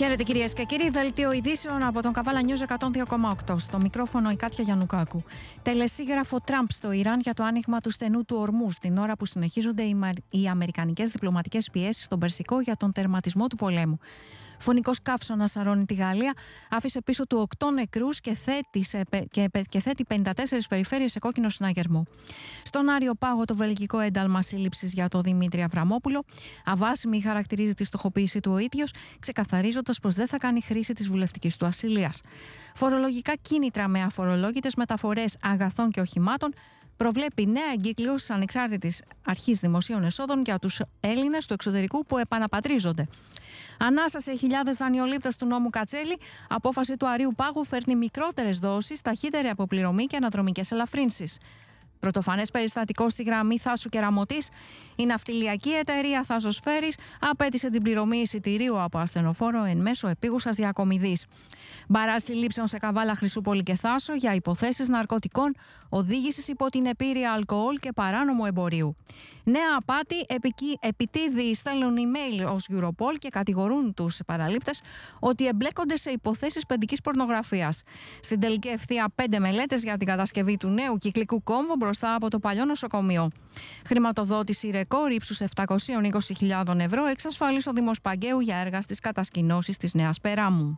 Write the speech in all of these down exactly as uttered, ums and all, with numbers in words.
Χαίρετε κυρίες και κύριοι, δελτίο ειδήσεων από τον Καβάλα News εκατόν δύο κόμμα οκτώ. Στο μικρόφωνο η Κάτια Γιαννουκάκου. Τελεσίγραφο Τραμπ στο Ιράν για το άνοιγμα του στενού του ορμούς, την ώρα που συνεχίζονται οι, οι αμερικανικές διπλωματικές πιέσεις στον Περσικό για τον τερματισμό του πολέμου. Φωνικός καύσωνας αρρώνει τη Γαλλία, άφησε πίσω του οκτώ νεκρούς και θέτει, σε, και, και θέτει πενήντα τέσσερις περιφέρειες σε κόκκινο συναγερμό. Στον Άριο Πάγο το βελγικό ένταλμα σύλληψης για τον Δημήτρη Αβραμόπουλο. Αβάσιμη χαρακτηρίζει τη στοχοποίηση του ο ίδιος, ξεκαθαρίζοντας πως δεν θα κάνει χρήση της βουλευτικής του ασυλίας. Φορολογικά κίνητρα με αφορολόγητες μεταφορές αγαθών και οχημάτων. Προβλέπει νέα εγκύκλωση ανεξάρτητης αρχής δημοσίων εσόδων για τους Έλληνες του εξωτερικού που επαναπατρίζονται. Ανάσα σε χιλιάδες δανειολήπτες του νόμου Κατσέλη, απόφαση του Αρείου Πάγου φέρνει μικρότερες δόσεις, ταχύτερη αποπληρωμή και αναδρομικές ελαφρύνσεις. Πρωτοφανές περιστατικό στη γραμμή Θάσου και Ραμωτής, η ναυτιλιακή εταιρεία Θάσος Φέρης απέτησε την πληρωμή εισιτηρίου από ασθενοφόρο εν μέσω επίγουσας διακομιδής. Μπαράς συλλήψεων σε Καβάλα, Χρυσούπολη και Θάσο για υποθέσεις ναρκωτικών, οδήγησης υπό την επίρρεια αλκοόλ και παράνομου εμπορίου. Νέα απάτη, επιτίδιοι στέλνουν email ως Europol και κατηγορούν τους παραλήπτες ότι εμπλέκονται σε υποθέσεις παιδικής πορνογραφίας. Στην τελική ευθεία πέντε μελέτες για την κατασκευή του νέου κυκλικού κόμβου μπροστά από το παλιό νοσοκομείο. Χρηματοδότηση ρεκόρ ύψους επτακόσιες είκοσι χιλιάδες ευρώ εξασφάλισε ο Δήμος Παγκαίου για έργα στις κατασκηνώσεις της Νέας Περάμου.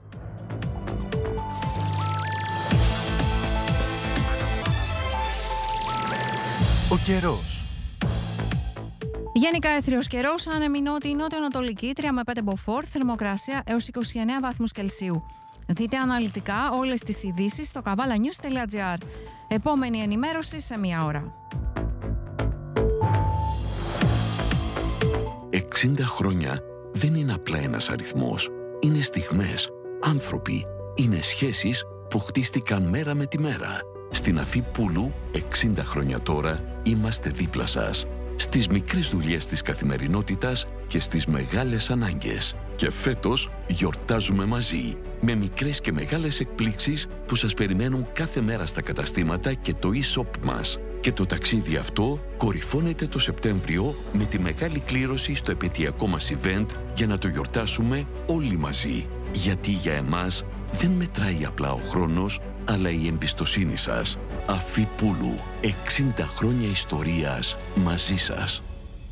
Ο καιρός. Γενικά έθριος καιρός, άνεμη νότια νότιο-ανατολική, τρία με πέντε μποφόρ, θερμοκρασία έως είκοσι εννέα βαθμούς Κελσίου. Δείτε αναλυτικά όλες τις ειδήσεις στο καβάλα νιους τελεία τζι άρ. Επόμενη ενημέρωση σε μία ώρα. εξήντα χρόνια δεν είναι απλά ένας αριθμός. Είναι στιγμές, άνθρωποι, είναι σχέσεις που χτίστηκαν μέρα με τη μέρα. Στην Αφή Πούλου, εξήντα χρόνια τώρα, είμαστε δίπλα σας. Στις μικρές δουλειές της καθημερινότητας και στις μεγάλες ανάγκες. Και φέτος γιορτάζουμε μαζί, με μικρές και μεγάλες εκπλήξεις που σας περιμένουν κάθε μέρα στα καταστήματα και το e-shop μας. Και το ταξίδι αυτό κορυφώνεται το Σεπτέμβριο με τη μεγάλη κλήρωση στο επαιτειακό μας event για να το γιορτάσουμε όλοι μαζί. Γιατί για εμάς δεν μετράει απλά ο χρόνος, αλλά η εμπιστοσύνη σας. Αφή Πούλου, εξήντα χρόνια ιστορίας μαζί σας.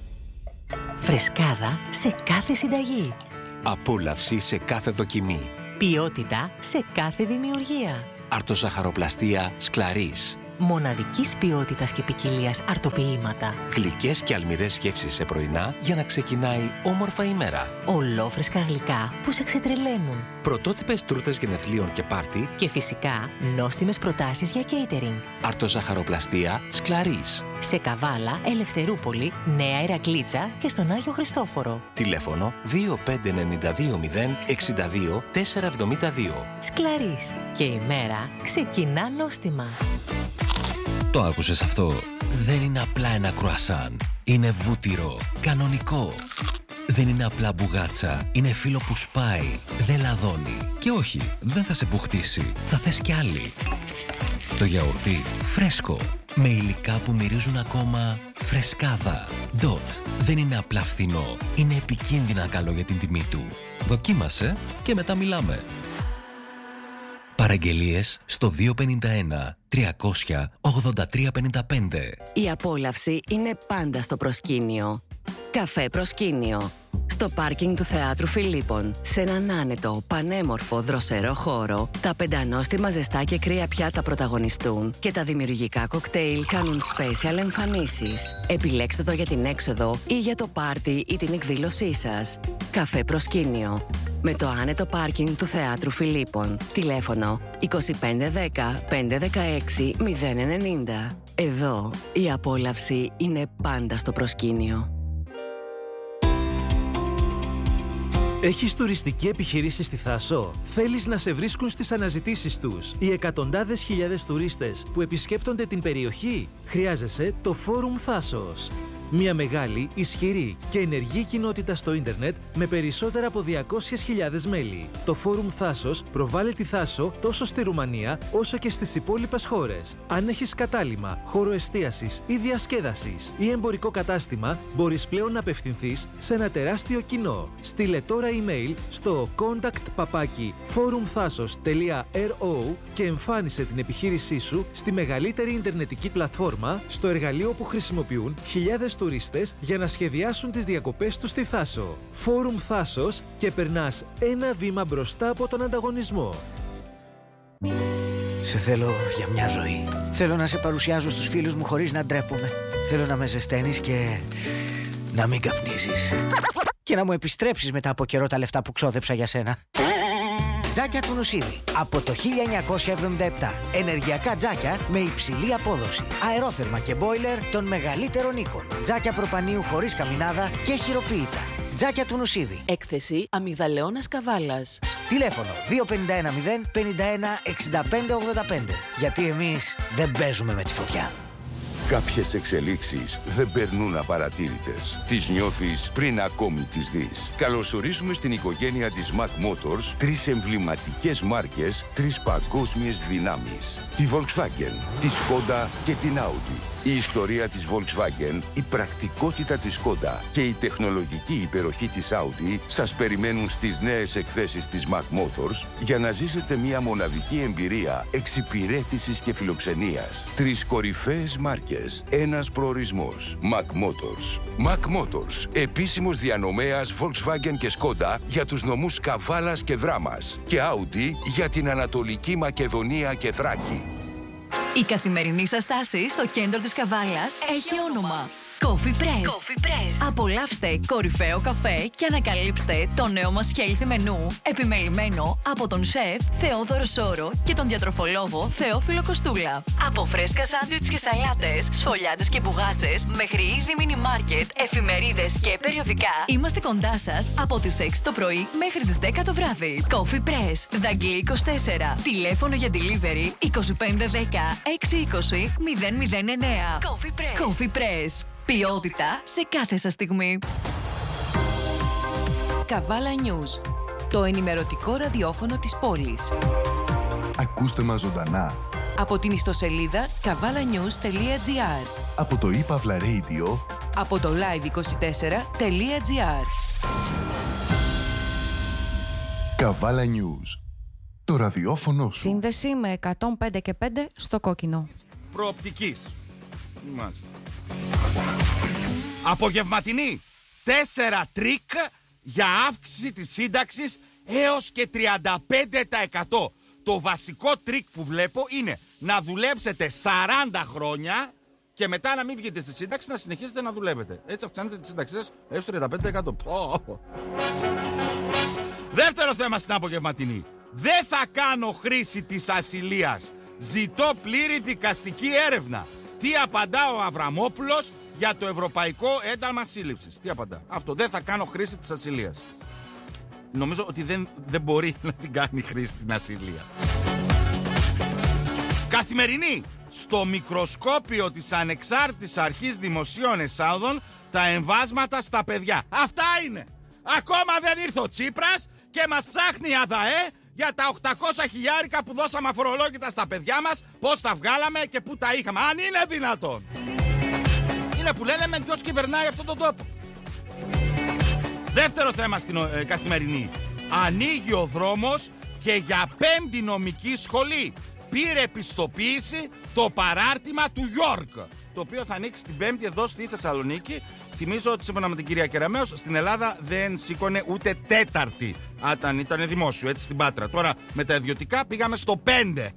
Φρεσκάδα σε κάθε συνταγή. Απόλαυση σε κάθε δοκιμή. Ποιότητα σε κάθε δημιουργία. Αρτοζαχαροπλαστία Σκλαρίς. Μοναδικής ποιότητας και ποικιλίας αρτοποιήματα. Γλυκές και αλμυρές γεύσεις σε πρωινά για να ξεκινάει όμορφα ημέρα. Ολόφρεσκα γλυκά που σε ξετρελαίνουν. Πρωτότυπες τούρτες γενεθλίων και πάρτι. Και φυσικά νόστιμες προτάσεις για catering. Αρτοζαχαροπλαστία Σκλαρίς. Σε Καβάλα, Ελευθερούπολη, Νέα Ηρακλήτσα και στον Άγιο Χριστόφορο. Τηλέφωνο δύο πέντε εννιά δύο μηδέν εξήντα δύο τετρακόσια εβδομήντα δύο. Σκλαρίς. Και η μέρα ξεκινά νόστιμα. Το άκουσες αυτό? Δεν είναι απλά ένα κρουασάν. Είναι βούτυρο. Κανονικό. Δεν είναι απλά μπουγάτσα. Είναι φύλλο που σπάει. Δεν λαδώνει. Και όχι, δεν θα σε μπουχτίσει. Θα θες κι άλλη. Το γιαουρτί φρέσκο. Με υλικά που μυρίζουν ακόμα φρεσκάδα. Ντότ. Δεν είναι απλά φθηνό. Είναι επικίνδυνα καλό για την τιμή του. Δοκίμασε και μετά μιλάμε. Παραγγελίες στο δύο πέντε ένα τριακόσια ογδόντα τρία πενήντα πέντε. Η απόλαυση είναι πάντα στο προσκήνιο. Καφέ Προσκήνιο. Στο πάρκινγκ του Θεάτρου Φιλίππων, σε έναν άνετο, πανέμορφο, δροσερό χώρο, τα πεντανόστιμα ζεστά και κρύα πιάτα πρωταγωνιστούν και τα δημιουργικά κοκτέιλ κάνουν special εμφανίσεις. Επιλέξτε το για την έξοδο ή για το πάρτι ή την εκδήλωσή σας. Καφέ Προσκήνιο. Με το άνετο πάρκινγκ του Θεάτρου Φιλίππων. Τηλέφωνο είκοσι πέντε δέκα πεντακόσια δεκαέξι μηδέν ενενήντα. Εδώ η απόλαυση είναι πάντα στο προσκήνιο. Έχεις τουριστική επιχειρήση στη Θάσο? Θέλεις να σε βρίσκουν στις αναζητήσεις τους οι εκατοντάδες χιλιάδες τουρίστες που επισκέπτονται την περιοχή? Χρειάζεσαι το Φόρουμ Θάσος. Μια μεγάλη, ισχυρή και ενεργή κοινότητα στο ίντερνετ με περισσότερα από διακόσιες χιλιάδες μέλη. Το Φόρουμ Θάσος προβάλλει τη Θάσο τόσο στη Ρουμανία όσο και στις υπόλοιπες χώρες. Αν έχεις κατάλημα, χώρο εστίασης ή διασκέδασης ή εμπορικό κατάστημα, μπορείς πλέον να απευθυνθείς σε ένα τεράστιο κοινό. Στείλε τώρα email στο contact παπάκι forumthasos τελεία ρο και εμφάνισε την επιχείρησή σου στη μεγαλύτερη ιντερνετική πλατφόρμα, στο εργαλείο που χρησιμοποιούν χιλιάδες τουρίστες για να σχεδιάσουν τις διακοπές τους στη Θάσο. Φόρουμ Θάσος και περνάς ένα βήμα μπροστά από τον ανταγωνισμό. Σε θέλω για μια ζωή. Θέλω να σε παρουσιάζω στους φίλους μου χωρίς να ντρέπομαι. Θέλω να με ζεσταίνεις και να μην καπνίζεις. Και να μου επιστρέψεις μετά από καιρό τα λεφτά που ξόδεψα για σένα. Τζάκια του Νουσίδη. Από το χίλια εννιακόσια εβδομήντα επτά. Ενεργειακά τζάκια με υψηλή απόδοση. Αερόθερμα και μπόιλερ των μεγαλύτερων οίκων. Τζάκια προπανίου χωρίς καμινάδα και χειροποίητα. Τζάκια του Νουσίδη. Έκθεση αμυγδαλαιώνας καβάλας. Τηλέφωνο δύο πέντε ένα μηδέν πενήντα ένα εξήντα πέντε ογδόντα πέντε. Γιατί εμείς δεν παίζουμε με τη φωτιά. Κάποιες εξελίξεις δεν περνούν απαρατήρητες. Τις νιώθεις πριν ακόμη τις δεις. Καλωσορίζουμε στην οικογένεια της Mac Motors τρεις εμβληματικές μάρκες, τρεις παγκόσμιες δυνάμεις. Τη Volkswagen, τη Skoda και την Audi. Η ιστορία της Volkswagen, η πρακτικότητα της Skoda και η τεχνολογική υπεροχή της Audi σας περιμένουν στις νέες εκθέσεις της Mac Motors για να ζήσετε μια μοναδική εμπειρία εξυπηρέτησης και φιλοξενίας. Τρεις κορυφαίες μάρκες, ένας προορισμός. Mac Motors. Mac Motors, επίσημος διανομέας Volkswagen και Skoda για τους νομούς Καβάλας και Δράμας και Audi για την Ανατολική Μακεδονία και Θράκη. Η καθημερινή σας στάση στο κέντρο της Καβάλας έχει όνομα Coffee Press. Coffee Press. Απολαύστε κορυφαίο καφέ και ανακαλύψτε το νέο μας healthy μενού, επιμελημένο από τον σεφ Θεόδωρο Σόρο και τον διατροφολόγο Θεόφιλο Κοστούλα. Από φρέσκα σάντουιτς και σαλάτες, σφολιάτες και μπουγάτσες, μέχρι είδη μίνι μάρκετ, εφημερίδες και περιοδικά, είμαστε κοντά σας από τις έξι το πρωί μέχρι τις δέκα το βράδυ. Coffee Press, Δαγκλή είκοσι τέσσερα. Τηλέφωνο για delivery είκοσι πέντε δέκα έξι είκοσι μηδέν μηδέν εννέα. Coffee Press. Coffee Press. Ποιότητα σε κάθε σας στιγμή. Καβάλα News, το ενημερωτικό ραδιόφωνο της πόλης. Ακούστε μας ζωντανά Από την ιστοσελίδα καβάλα νιούς τελεία τζι άρ. από το iPavla Radio, Από το live είκοσι τέσσερα τελεία τζι άρ. Καβάλα News, το ραδιόφωνο σου. Σύνδεση με εκατόν πέντε και πέντε στο κόκκινο. Προοπτικής. Μάλιστα. Απογευματινή. Τέσσερα τρίκ για αύξηση της σύνταξης έως και τριάντα πέντε τοις εκατό. Το βασικό τρίκ που βλέπω είναι να δουλέψετε σαράντα χρόνια και μετά να μην βγείτε στη σύνταξη, να συνεχίσετε να δουλεύετε. Έτσι αυξάνετε τη σύνταξή σας έως τριάντα πέντε τοις εκατό. Δεύτερο θέμα στην απογευματινή. Δεν θα κάνω χρήση της ασυλίας. Ζητώ πλήρη δικαστική έρευνα. Τι απαντά ο Αβραμόπουλος για το Ευρωπαϊκό Ένταλμα Σύλληψης? Τι απαντά? Αυτό. Δεν θα κάνω χρήση της ασυλίας. Νομίζω ότι δεν, δεν μπορεί να την κάνει χρήση την ασυλία. Καθημερινή. Στο μικροσκόπιο της Ανεξάρτητης Αρχής Δημοσίων Εσόδων τα εμβάσματα στα παιδιά. Αυτά είναι. Ακόμα δεν ήρθε ο Τσίπρας και μας ψάχνει η ΑΔΑΕ για τα οκτακόσια χιλιάρικα που δώσαμε αφορολόγητα στα παιδιά μας, πώς τα βγάλαμε και πού τα είχαμε. Αν είναι δυνατόν. Είναι που λένε με ποιος κυβερνάει αυτόν τον τόπο. Δεύτερο θέμα στην ε, καθημερινή. Ανοίγει ο δρόμος και για πέμπτη νομική σχολή. Πήρε πιστοποίηση το παράρτημα του Γιόρκ, το οποίο θα ανοίξει την Πέμπτη εδώ στη Θεσσαλονίκη. Θυμίζω ότι σύμφωνα με την κυρία Κεραμέως, στην Ελλάδα δεν σήκωνε ούτε τέταρτη. Ήταν, ήταν δημόσιο, έτσι, στην Πάτρα. Τώρα με τα ιδιωτικά πήγαμε στο πέντε.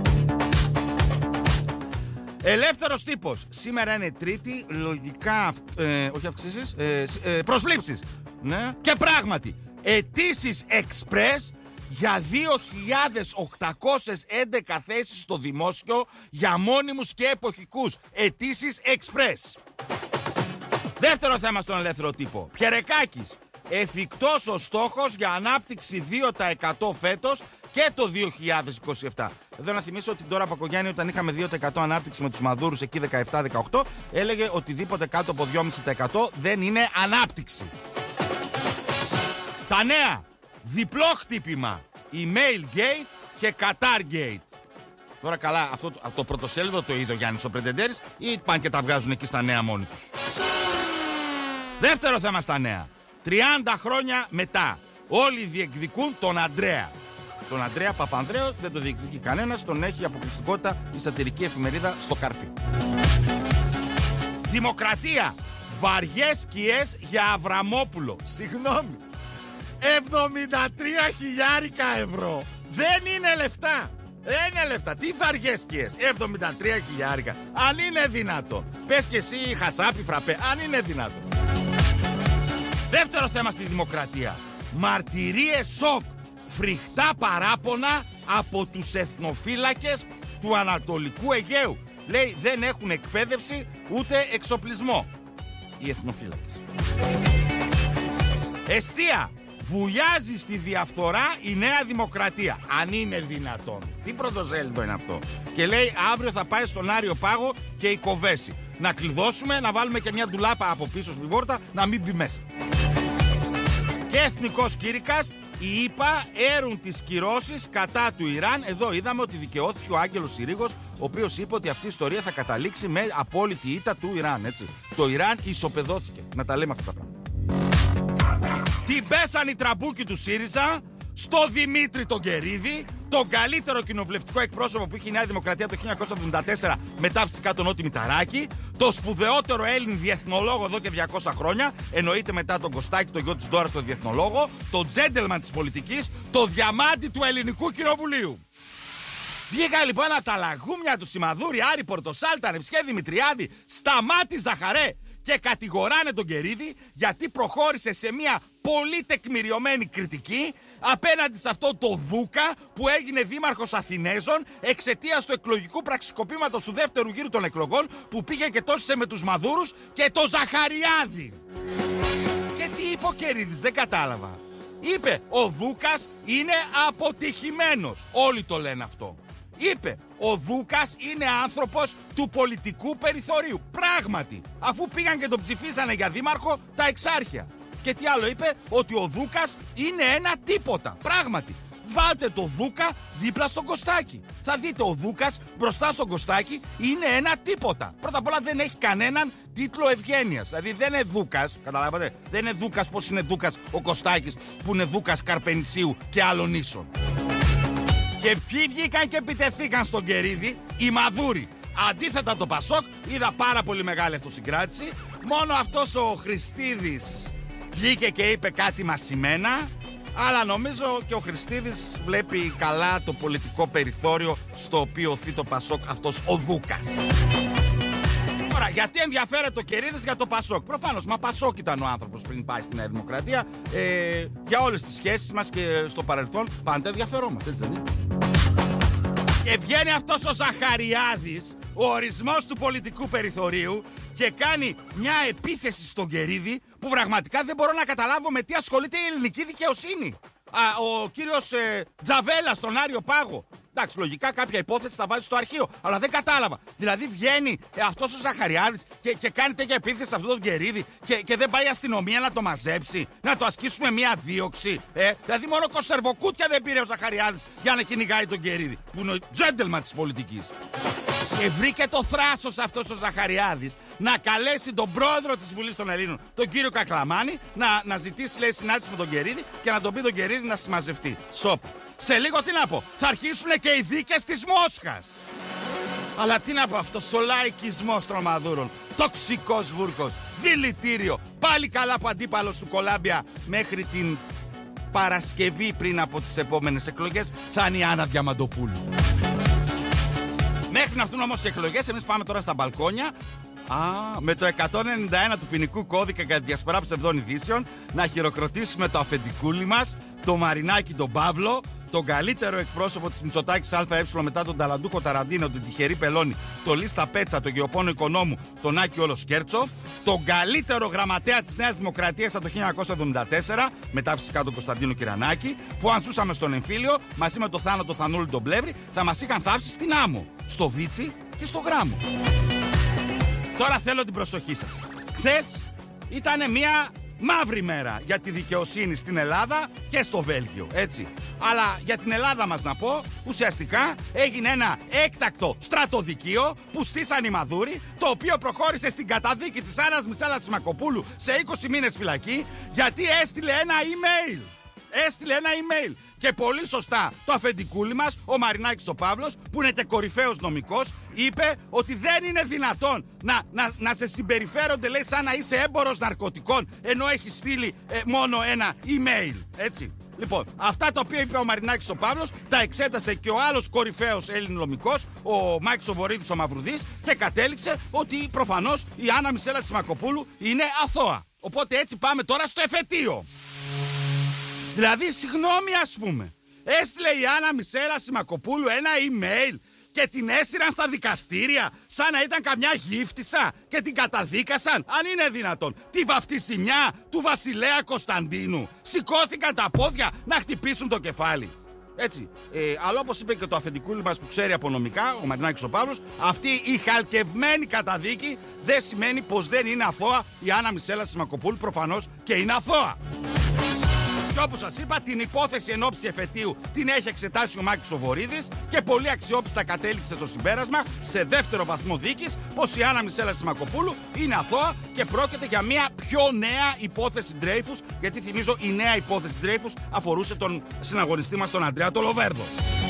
Ελεύθερος τύπος. Σήμερα είναι Τρίτη, λογικά, ε, όχι αυξήσεις, ε, ε, προσλήψεις. Ναι. Και πράγματι, αιτήσεις εξπρές για δύο χιλιάδες οκτακόσιες έντεκα θέσεις στο δημόσιο για μόνιμους και εποχικούς. Αιτήσεις εξπρές. Δεύτερο θέμα στον ελεύθερο τύπο. Πιερεκάκης. εφικτός ο στόχος για ανάπτυξη δύο τοις εκατό φέτος και το δύο χιλιάδες είκοσι επτά. Εδώ να θυμίσω ότι τώρα Πακογιάννη, όταν είχαμε δύο τοις εκατό ανάπτυξη με τους Μαδούρους εκεί δεκαεπτά δεκαοκτώ, έλεγε οτιδήποτε κάτω από δυόμισι τοις εκατό δεν είναι ανάπτυξη. Τα νέα. Διπλό χτύπημα. Email Gate και Qatar Gate. Τώρα καλά, αυτό το, το πρωτοσέλιδο το είδε ο Γιάννης ο Πρεντεντέρης ή πάνε και τα βγάζουν εκεί στα νέα μόνοι τους. Δεύτερο θέμα στα νέα. τριάντα χρόνια μετά. Όλοι διεκδικούν τον Αντρέα. Τον Αντρέα Παπανδρέο δεν το διεκδικεί κανένας, τον έχει αποκλειστικότητα η σατυρική εφημερίδα στο Καρφί. Δημοκρατία. Βαριές σκιές για Αβραμόπουλο. Συγγνώμη. εβδομήντα τρία χιλιάρικα ευρώ. Δεν είναι λεφτά. Δεν είναι λεφτά. Τι βαριές σκιές. εβδομήντα τρία χιλιάρικα. Αν είναι δυνατό. Πες και εσύ χασάπι φραπέ. Αν είναι δυνατό. Δεύτερο θέμα στη δημοκρατία. Μαρτυρίες σοκ. Φρικτά παράπονα από τους εθνοφύλακες του Ανατολικού Αιγαίου. Λέει δεν έχουν εκπαίδευση ούτε εξοπλισμό οι εθνοφύλακες. Εστία. Βουλιάζει στη διαφθορά η Νέα Δημοκρατία. Αν είναι δυνατόν. Τι πρωτοσέλιδο είναι αυτό. Και λέει αύριο θα πάει στον Άριο Πάγο και η Κοβέση. Να κλειδώσουμε, να βάλουμε και μια ντουλάπα από πίσω στην πόρτα να μην μπει μέσα. Και εθνικός κήρυκας. Οι ΗΠΑ έρουν τις κυρώσεις κατά του Ιράν. Εδώ είδαμε ότι δικαιώθηκε ο Άγγελος Συρίγος, ο οποίος είπε ότι αυτή η ιστορία θα καταλήξει με απόλυτη ήττα του Ιράν. Έτσι. Το Ιράν ισοπεδώθηκε. Να τα λέμε αυτά τα πράγματα. Την πέσαν οι τραμπούκοι του ΣΥΡΙΖΑ στο Δημήτρη τον Κερίδη, τον καλύτερο κοινοβουλευτικό εκπρόσωπο που είχε η Νέα Δημοκρατία το χίλια εννιακόσια εβδομήντα τέσσερα μετά φυσικά τον Νότι Μηταράκη, το σπουδαιότερο Έλλην διεθνολόγο εδώ και διακόσια χρόνια, εννοείται μετά τον Κωστάκη, τον γιο της Ντόρας, τον διεθνολόγο, το τζέντελμαν της πολιτικής, το διαμάντι του ελληνικού κοινοβουλίου. Βγήκα λοιπόν από τα λαγούμια του Σιμαδούρη, Άρη Πορτοσάλτα, Νεψιέ Δημητριάδη, Σταμάτη Ζαχαρέ και κατηγοράνε τον Κερίδη γιατί προχώρησε σε μια πολύ τεκμηριωμένη κριτική απέναντι σε αυτό το Δούκα που έγινε δήμαρχος Αθηνέζων εξαιτίας του εκλογικού πραξικοπήματος του δεύτερου γύρου των εκλογών που πήγε και τόσισε με τους Μαδούρους και το Ζαχαριάδη. Και τι είπε ο Κερίδης, δεν κατάλαβα. Είπε ο Δούκας είναι αποτυχημένος. Όλοι το λένε αυτό. Είπε, ο Δούκας είναι άνθρωπος του πολιτικού περιθωρίου. Πράγματι, αφού πήγαν και τον ψηφίσανε για δήμαρχο τα εξάρχεια. Και τι άλλο είπε, ότι ο Δούκας είναι ένα τίποτα. Πράγματι, βάλτε το Δούκα δίπλα στον Κωστάκη. Θα δείτε, ο Δούκας μπροστά στον Κωστάκη είναι ένα τίποτα. Πρώτα απ' όλα δεν έχει κανέναν τίτλο ευγένειας. Δηλαδή δεν είναι Δούκας, καταλάβατε, δεν είναι Δούκας πως είναι Δούκας ο Κωστάκης που είναι Δούκας Καρπενησίου και άλλων ίσων. Και ποιοι βγήκαν και επιτεθήκαν στον Κερίδη, οι Μαδούροι. Αντίθετα από το Πασόκ, είδα πάρα πολύ μεγάλη αυτοσυγκράτηση. Μόνο αυτός ο Χριστίδης βγήκε και είπε κάτι μασημένα. Αλλά νομίζω και ο Χριστίδης βλέπει καλά το πολιτικό περιθώριο στο οποίο οθεί το Πασόκ αυτός ο Δούκας. Τώρα, γιατί ενδιαφέρεται ο Κερίδης για το Πασόκ? Προφανώς, μα Πασόκ ήταν ο άνθρωπος πριν πάει στη Νέα Δημοκρατία. Ε, για όλες τις σχέσεις μας και στο παρελθόν πάντα ενδιαφερόμαστε, έτσι δεν είναι? Και βγαίνει αυτός ο Ζαχαριάδης, ο ορισμός του πολιτικού περιθωρίου, και κάνει μια επίθεση στον Κερίδη που πραγματικά δεν μπορώ να καταλάβω με τι ασχολείται η ελληνική δικαιοσύνη. Α, ο κύριος ε, Τζαβέλα στον Άριο Πάγο. Εντάξει, λογικά κάποια υπόθεση θα βάλει στο αρχείο, αλλά δεν κατάλαβα. Δηλαδή βγαίνει ε, αυτός ο Ζαχαριάδης και, και κάνει τέτοια επίθεση σε αυτόν τον Κερίδη και, και δεν πάει η αστυνομία να το μαζέψει, να το ασκήσουμε μια δίωξη. Ε, δηλαδή μόνο κονσερβοκούτια δεν πήρε ο Ζαχαριάδης για να κυνηγάει τον Κερίδη, που είναι ο τζέντελμαν της πολιτικής. Και βρήκε το θράσος αυτός ο Ζαχαριάδης να καλέσει τον πρόεδρο της Βουλής των Ελλήνων, τον κύριο Κακλαμάνη, να, να ζητήσει, λέει, συνάντηση με τον Κερίδη και να τον πει τον Κερίδη να συμμαζευτεί. Σοπ. Σε λίγο τι να πω, θα αρχίσουν και οι δίκες της Μόσχας. Αλλά τι να πω, αυτός ο λαϊκισμός των Μαδούρων, τοξικός βούρκος, δηλητήριο, πάλι καλά που αντίπαλος του Κολάμπια μέχρι την Παρασκευή πριν από τις επόμενες εκλογές θα είναι η Άννα Διαμαντοπούλου. Μέχρι να έρθουν όμως οι εκλογές, εμείς πάμε τώρα στα μπαλκόνια. Α, με το εκατόν ενενήντα ένα του ποινικού κώδικα για τη διασπορά ψευδών ειδήσεων να χειροκροτήσουμε το αφεντικούλι μας, το Μαρινάκι τον Παύλο, τον καλύτερο εκπρόσωπο της Μητσοτάκης ΑΕ μετά τον ταλαντούχο Ταραντίνο, τον τυχερή Πελώνη, τον Λίστα Πέτσα, τον Γεωπόνο Οικονόμου, τον Άκη Όλο Σκέρτσο, τον καλύτερο γραμματέα της Νέας Δημοκρατίας από το χίλια εννιακόσια εβδομήντα τέσσερα, μετά φυσικά τον Κωνσταντίνο Κυρανάκη, που αν ζούσαμε στον εμφύλιο, μαζί με το Θάνο Θανούλη τον Πλεύρη, θα μας είχαν θάψει στην άμμο, στο Βίτσι και στο Γράμμο. Τώρα θέλω την προσοχή σας. Χθες ήταν μια μαύρη μέρα για τη δικαιοσύνη στην Ελλάδα και στο Βέλγιο, έτσι. Αλλά για την Ελλάδα μας να πω, ουσιαστικά έγινε ένα έκτακτο στρατοδικείο που στήσαν οι Μαδούροι, το οποίο προχώρησε στην καταδίκη της Άννας Μισέλας Σιμακοπούλου σε είκοσι μήνες φυλακή, γιατί έστειλε ένα email. Έστειλε ένα email. Και πολύ σωστά το αφεντικούλι μας, ο Μαρινάκης ο Παύλος, που είναι και κορυφαίος νομικός, είπε ότι δεν είναι δυνατόν να, να, να σε συμπεριφέρονται, λέει, σαν να είσαι έμπορος ναρκωτικών, ενώ έχει στείλει ε, μόνο ένα email. Έτσι. Λοιπόν, αυτά τα οποία είπε ο Μαρινάκης ο Παύλος, τα εξέτασε και ο άλλος κορυφαίος Έλλην νομικός, ο Μάκης ο Βορύδης ο Μαυρουδής, και κατέληξε ότι προφανώς η Άννα Μισέλα Σιμακοπούλου είναι αθώα. Οπότε έτσι πάμε τώρα στο εφετείο. Δηλαδή, συγγνώμη, ας πούμε, έστειλε η Άννα Μισέλα Σιμακοπούλου ένα email και την έσυραν στα δικαστήρια σαν να ήταν καμιά γύφτισσα και την καταδίκασαν, αν είναι δυνατόν. Τη βαφτισιμιά του βασιλέα Κωνσταντίνου. Σηκώθηκαν τα πόδια να χτυπήσουν το κεφάλι. Έτσι. Ε, αλλά όπως είπε και το αφεντικούλι μας που ξέρει από νομικά, ο Μαρινάκης ο Παύλος, αυτή η χαλκευμένη καταδίκη δεν σημαίνει πως δεν είναι αθώα η Άννα Μισέλα Σιμακοπούλου. Προφανώς και είναι αθώα. Και όπως σας είπα, την υπόθεση εν ώψη εφετείου την έχει εξετάσει ο Μάκης ο Βορύδης και πολύ αξιόπιστα κατέληξε στο συμπέρασμα, σε δεύτερο βαθμό δίκης, πως η Άννα Μισέλα Σιμακοπούλου είναι αθώα και πρόκειται για μια πιο νέα υπόθεση Ντρέιφους, γιατί θυμίζω η νέα υπόθεση Ντρέιφους αφορούσε τον συναγωνιστή μας τον Αντρέα τον Λοβέρδο.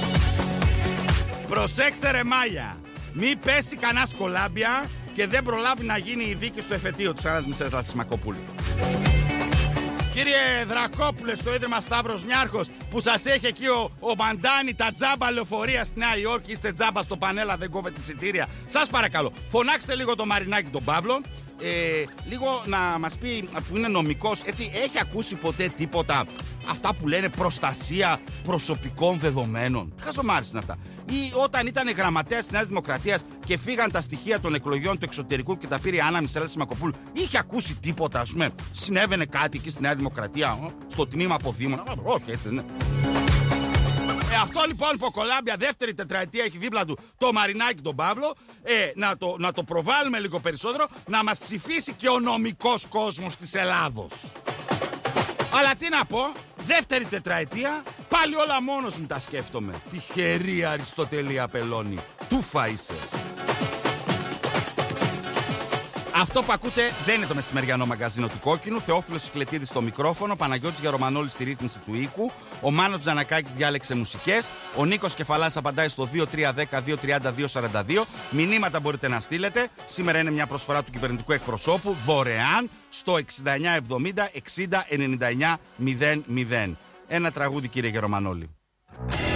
Προσέξτε ρε μάγια, μη πέσει κανένα σκολάμπια και δεν προλάβει να γίνει η δίκη στο εφετείο της Άννας Μισέλας Σιμακοπούλου. Κύριε Δρακόπουλε, στο Ίδρυμα Σταύρος Νιάρχος, που σας έχει εκεί ο, ο Μαντάνη τα τζάμπα λεωφορεία στη Νέα Υόρκη, είστε τζάμπα στο Πανέλα, δεν κόβετε εισιτήρια. Σας παρακαλώ, φωνάξτε λίγο το Μαρινάκη τον Παύλο, ε, λίγο να μας πει, που είναι νομικός, έτσι, έχει ακούσει ποτέ τίποτα αυτά που λένε προστασία προσωπικών δεδομένων? Χαζομάρες είναι αυτά. Ή όταν ήταν γραμματέας της Νέας Δημοκρατίας και φύγαν τα στοιχεία των εκλογών του εξωτερικού και τα πήρε η Άννα Μισέλα Σιμακοπούλου, είχε ακούσει τίποτα, ας πούμε? Συνέβαινε κάτι εκεί στη Νέα Δημοκρατία, στο τμήμα αποδήμων? Όχι, έτσι δεν είναι. Ε, αυτό λοιπόν που ο Κολάμπια δεύτερη τετραετία έχει δίπλα του το Μαρινάκη τον Παύλο, ε, να, το, να το προβάλλουμε λίγο περισσότερο, να μας ψηφίσει και ο νομικός κόσμος της Ελλάδος. Αλλά τι να πω, δεύτερη τετραετία, πάλι όλα μόνος μου τα σκέφτομαι. Τυχερή Αριστοτελία Πελώνη, τούφα είσαι. Αυτό που ακούτε δεν είναι το μεσημεριανό μαγκαζίνο του Κόκκινου. Θεόφιλος Κυκλετίδης στο μικρόφωνο, Παναγιώτης Γερομανόλης στη ρύθμιση του ήχου, ο Μάνος Τζανακάκης διάλεξε μουσικές, ο Νίκος Κεφαλάς απαντάει στο δύο τρία ένα μηδέν δύο τριάντα δύο σαράντα δύο. Μηνύματα μπορείτε να στείλετε. Σήμερα είναι μια προσφορά του κυβερνητικού εκπροσώπου, δωρεάν, στο εξήντα εννιά εβδομήντα εξήντα ενενήντα εννιά μηδέν μηδέν. Ένα τραγούδι, κύριε Γερομανόλη.